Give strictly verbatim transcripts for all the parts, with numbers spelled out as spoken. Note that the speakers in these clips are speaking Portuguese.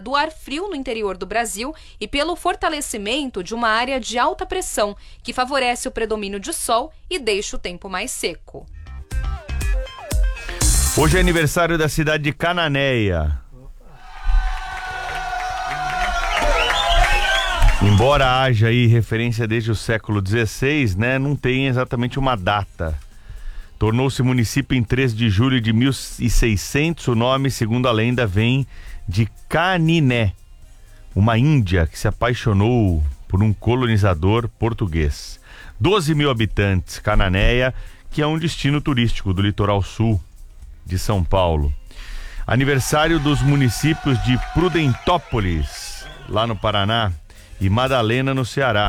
do ar frio no interior do Brasil e pelo fortalecimento de uma área de alta pressão, que favorece o predomínio de sol e deixa o tempo mais seco. Hoje é aniversário da cidade de Cananéia. Embora haja aí referência desde o século dezesseis, né, não tem exatamente uma data. Tornou-se município em três de julho de mil e seiscentos. O nome, segundo a lenda, vem de Caniné, uma índia que se apaixonou por um colonizador português. doze mil habitantes, Cananéia, que é um destino turístico do litoral sul de São Paulo. Aniversário dos municípios de Prudentópolis, lá no Paraná, e Madalena, no Ceará.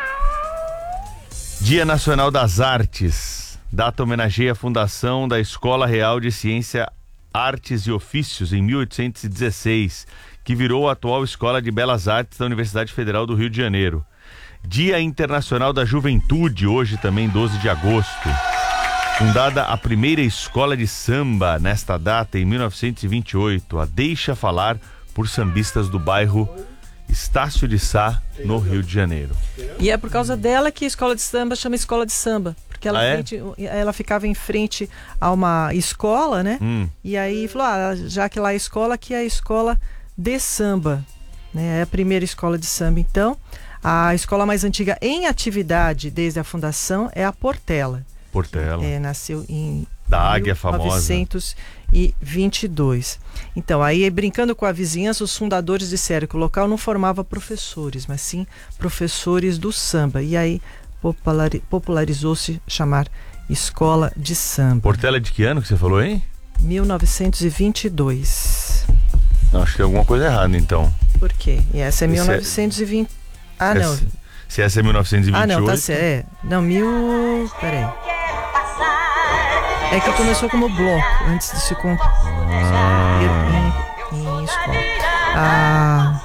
Dia Nacional das Artes. Data homenageia a fundação da Escola Real de Ciência, Artes e Ofícios em mil oitocentos e dezesseis, que virou a atual Escola de Belas Artes da Universidade Federal do Rio de Janeiro. Dia Internacional da Juventude, hoje também doze de agosto. Fundada a primeira escola de samba nesta data, em mil novecentos e vinte e oito, a Deixa Falar, por sambistas do bairro Estácio de Sá, no Rio de Janeiro. E é por causa dela que a escola de samba chama escola de samba, porque ela, ah, é? frente, ela ficava em frente a uma escola, né? Hum. E aí falou, ah, já que lá é escola, aqui é a escola de samba, né? É a primeira escola de samba. Então, a escola mais antiga em atividade desde a fundação é a Portela. Portela. É, nasceu em da Águia Famosa. mil novecentos e vinte e dois. Então, aí, brincando com a vizinhança, os fundadores disseram que o local não formava professores, mas sim professores do samba. E aí populari- popularizou-se chamar Escola de Samba. Portela é de que ano que você falou, hein? mil novecentos e vinte e dois. Não, acho que tem alguma coisa errada, então. Por quê? E essa é mil novecentos e vinte. Ah, não. Essa, se essa é mil novecentos e vinte e oito. Ah, não, tá certo. É. Não, mil. Peraí. É que começou como bloco, antes de se contar ah. em, em escola. A,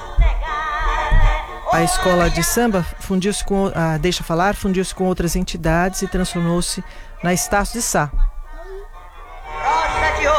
a escola de samba fundiu-se com a Deixa Falar, fundiu-se com outras entidades e transformou-se na Estácio de Sá.